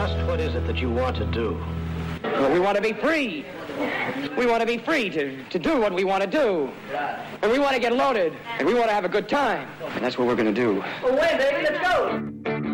Just what is it that you want to do? Well, we want to be free. We want to be free to do what we want to do. And we want to get loaded. And we want to have a good time. And that's what we're going to do. Away, baby, let's go.